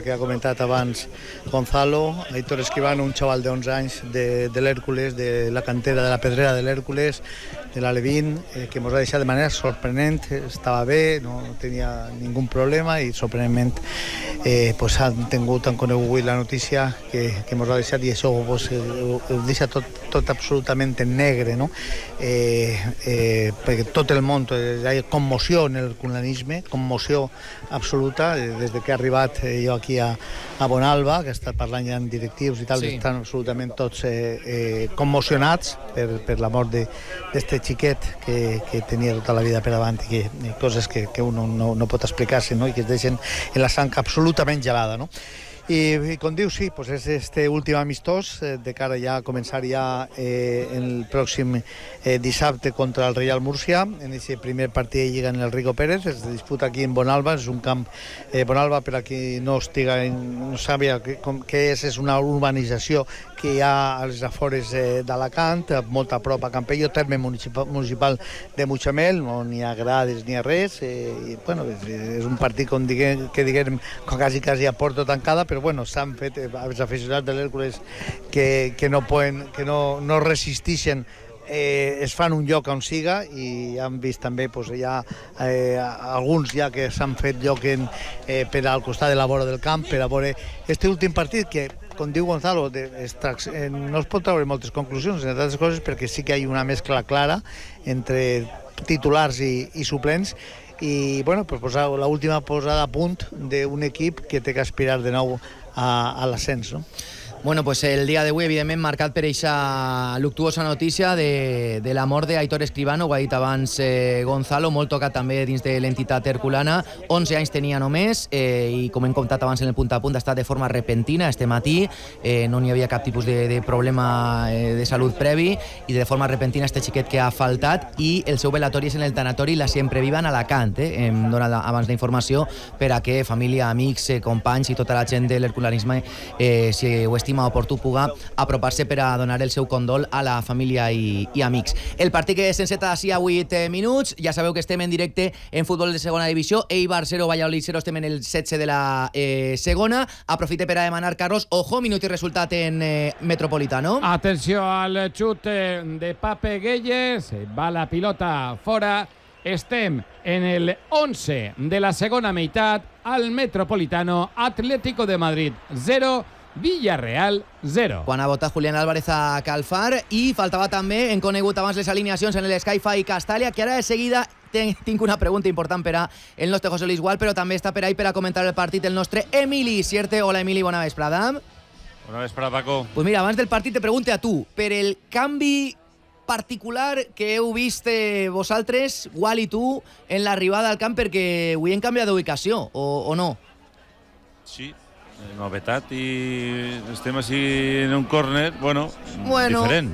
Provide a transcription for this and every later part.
que ha comentat abans Gonzalo. Aitor Escribano, un xaval de 11 anys de l'Hèrcules, de la cantera de la Pedrera de l'Hèrcules, de l'Alevín, que ens ha deixat de manera sorprenent. Estava bé, no tenia ningú problema i sorprenentment han conegut la notícia que ens ha deixat, i això ho deixa tot absolutament en negre, no? Perquè tot el món, hi ha commoció en el culanisme, commoció absoluta, des que ha arribat jo aquí a Bonalba, que he estat parlant ja amb directius i tal, sí. Estan absolutament tots commocionats per la mort d'este xiquet que tenia tota la vida per davant i coses que uno no pot explicar-se, no? I que es deixen en la sang absolutament gelada, no? I com dius, sí, pues és este últim amistós de cara ja a començar ja el pròxim dissabte contra el Reial Múrcia, en aquest primer partit de Lliga en el Rico Pérez. Es disputa aquí en Bonalba, és un camp Bonalba, per a qui no sàpiga què és una urbanització que hi ha als afores d'Alacant, molt a prop a Campello, terme municipal de Mutxamel, no n'hi ha grades ni res, és un partit que diguem quasi a porta tancada, però s'han fet els aficionats de l'Hèrcules que no resisteixen, es fan un lloc on siga, i han vist també hi ha alguns ja que s'han fet lloc per al costat de la vora del camp per a veure este últim partit que, com diu Gonzalo, no es pot treure moltes conclusions, entre altres coses perquè sí que hi ha una mescla clara entre titulars i suplents, i l'última posada a punt d'un equip que té que aspirar de nou a l'ascens, no? Bueno, pues el dia d'avui, evidentment, marcat per aquesta luctuosa notícia de la mort d'Aitor Escribano, ho ha dit abans Gonzalo, molt tocat també dins de l'entitat herculana. 11 anys tenia només, i com hem comptat abans en el punt a punt, ha estat de forma repentina este matí, no n'hi havia cap tipus de problema de salut previ, i de forma repentina este xiquet que ha faltat, i el seu velatori és en el tanatori La Siempre Viva en Alacant. Hem donat abans la informació per a que família, amics, companys i tota la gent de l'herculanisme, si ho estima oportú, puga apropar-se per a donar el seu condol a la família i amics. El partit que s'enceta d'ací a 8 minuts, ja sabeu que estem en directe en futbol de segona divisió, Eibar 0, Valladolid 0, estem en el 16 de la segona. Aprofite per a demanar, Carlos, ojo, minut i resultat en Metropolitano. Atenció al xut de Pape Gueye, se va la pilota fora. Estem en el 11 de la segona meitat, al Metropolitano, Atlético de Madrid 0, Villarreal 0. Quan ha votat Julián Álvarez a Calfar, i faltava també, hem conegut abans les alineacions en el Sky-Fi Castalia, que ara de seguida tinc una pregunta important per a el nostre José Luis Gual, però també està per ahí per a comentar el partit el nostre Emili Sierte. Hola, Emili, bona vesprada. Bona vesprada, Paco. Pues mira, abans del partit te pregunte a tu, per el canvi particular que heu vist vosaltres, Gual i tu, en l'arribada al camp, perquè avui hem canviat d'ubicació, o no? Sí, novetat, i estem així en un córner, diferent.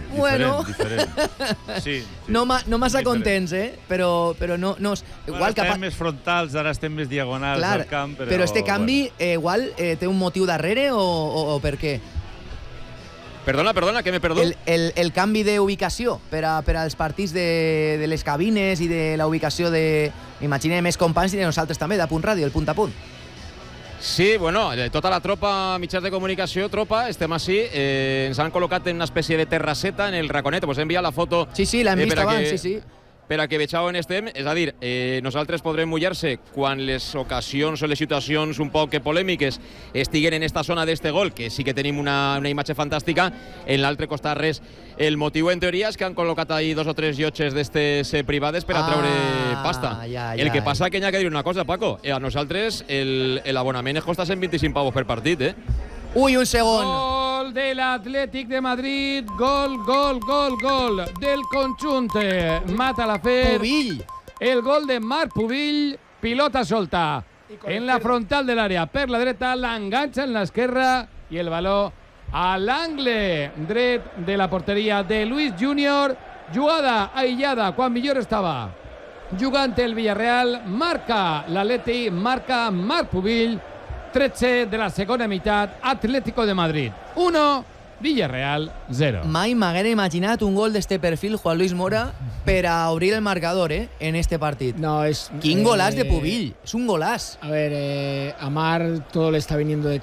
Sí. No massa contents, però no... Igual estem més frontals, ara estem més diagonals al camp, però este canvi, igual, té un motiu darrere o per què? Perdona, que me perdó. El canvi d'ubicació per als partits de les cabines i de la ubicació de, m'imagino, més companys i de nosaltres també, de Punt Ràdio, el punt a punt. Sí, tota la tropa, mitjans de comunicació, estem així, ens han col·locat en una espècie de terrasseta en el raconet, us he enviat la foto. Sí, l'hem vist abans, sí. Per a que vegeu on estem, és a dir, nosaltres podrem mullar-se quan les ocasions o les situacions un poc polèmiques estiguen en esta zona d'este gol, que sí que tenim una imatge fantàstica. En l'altre costat res. El motiu, en teoria, és que han col·locat ahí 2 o 3 llotges d'estes privades per a treure pasta. El que passa que hi ha que dir una cosa, Paco. A nosaltres l'abonament es costa 125 pavos per partit, Ui, un segon. Gol de l'Atlètic de Madrid, gol del conjunt Matalafer. Pubill. El gol de Marc Pubill, pilota solta en la frontal de l'àrea per la dreta, l'enganxa en l'esquerra i el baló a l'angle dret de la porteria de Luis Junior. Jugada aïllada quan millor estava jugant el Villarreal, marca l'Atleti, marca Marc Pubill. 13 de la segona meitat, Atlético de Madrid 1, Villarreal 0. Mai m'haguera imaginat un gol d'este perfil, Juan Luis Mora, per a obrir el marcador en este partit. No, es... Quin golàs de Pubill, es un golàs. A ver, Amar todo le está viniendo de